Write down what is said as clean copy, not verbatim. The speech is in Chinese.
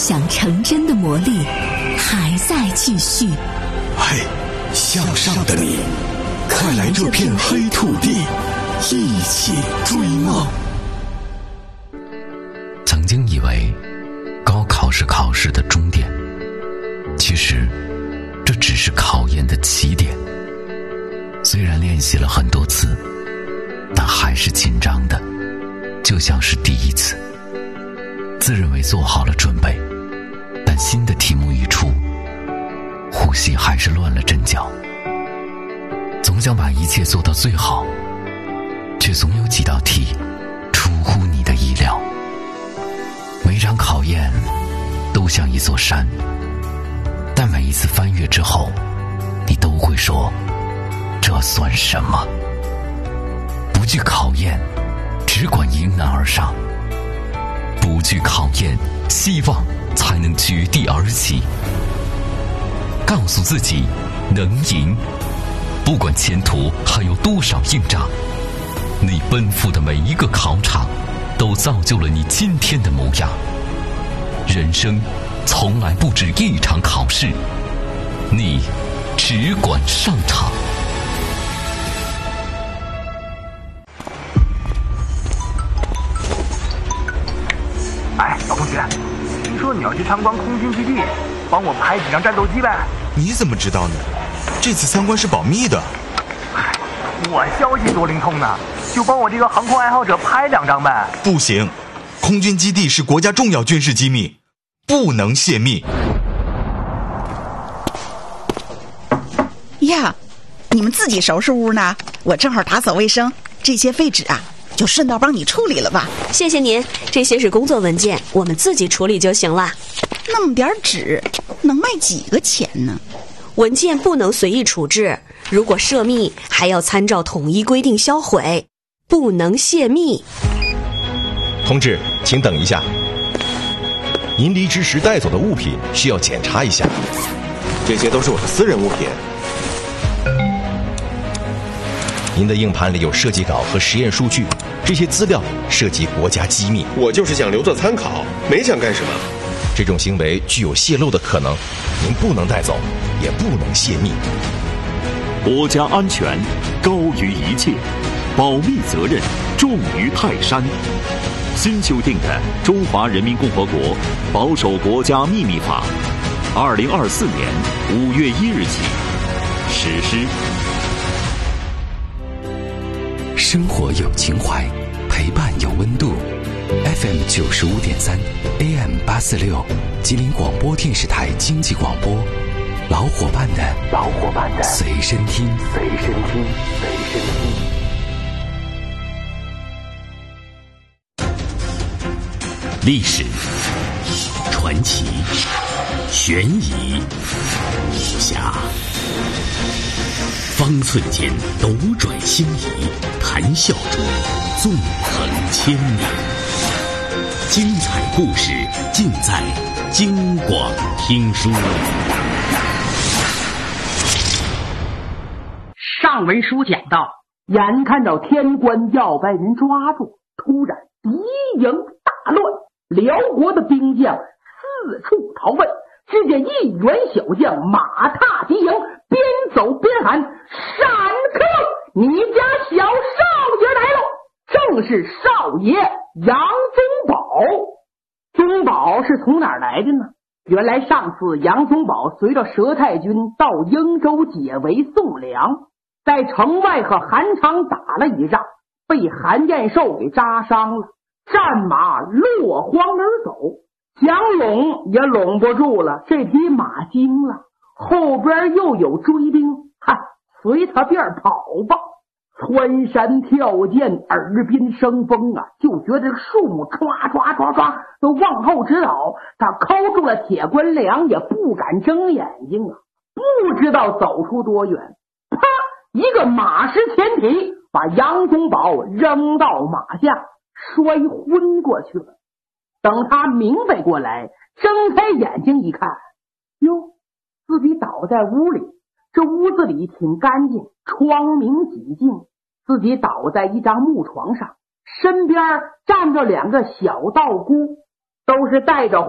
想成真的魔力还在继续。 嘿，向上的你，快来这片黑土地，一起追梦。 曾经以为高考是考试的终点，其实这只是考验的起点。虽然练习了很多次，但还是紧张的，就像是第一次。自认为做好了准备，但新的题目一出，呼吸还是乱了阵脚。总想把一切做到最好，却总有几道题出乎你的意料。每场考验都像一座山，但每一次翻越之后，你都会说，这算什么？不惧考验，只管迎难而上。不惧考验，希望才能绝地而起。告诉自己能赢，不管前途还有多少硬仗，你奔赴的每一个考场都造就了你今天的模样。人生从来不止一场考试，你只管上场。 哎，老同学，听说你要去参观空军基地，帮我拍几张战斗机呗？ 你怎么知道呢？这次参观是保密的。 哎，我消息多灵通呢，就帮我这个航空爱好者拍2张呗。 不行，空军基地是国家重要军事机密，不能泄密。 呀，你们自己收拾屋呢？我正好打扫卫生，这些废纸啊，就顺道帮你处理了吧。 谢谢您，这些是工作文件，我们自己处理就行了。 那么点纸，能卖几个钱呢？ 文件不能随意处置，如果涉密，还要参照统一规定销毁，不能泄密。 同志，请等一下，您离职时带走的物品需要检查一下， 这些都是我的私人物品。 您的硬盘里有设计稿和实验数据，这些资料涉及国家机密。 我就是想留作参考，没想干什么。 这种行为具有泄露的可能，您不能带走，也不能泄密。 国家安全高于一切，保密责任重于泰山。新修订的《中华人民共和国保守国家秘密法》，2024年5月1日起实施。 生活有情怀，陪伴有温度。FM 95.3 AM 846，吉林广播电视台经济广播，老伙伴的随身听。 历史、传奇、悬疑、武侠，方寸间斗转星移，谈笑中纵横千年。精彩故事尽在京广听书。 上文书讲到，眼看到天官要把人抓住，突然敌营大乱，辽国的兵将四处逃奔。只见一员小将马踏敌营，边走边喊：“闪客！你家小少爷来了！”正是少爷杨宗保。宗保是从哪儿来的呢？原来上次杨宗保随着佘太君到英州解围送粮，在城外和韩昌打了一仗，被韩彦寿给扎伤了，战马落荒而走，想拢也拢不住了，这匹马惊了，后边又有追兵，随他便跑吧。穿山跳涧，耳边生风啊，就觉得这个树木唰唰唰唰都往后直倒，他扣住了铁棺梁，也不敢睁眼睛啊，不知道走出多远，啪，一个马失前蹄，把杨宗保扔到马下，摔昏过去了。等他明白过来，睁开眼睛一看，哟，自己倒在屋里，这屋子里挺干净，窗明几净，自己倒在一张木床上，身边站着2个小道姑，都是带着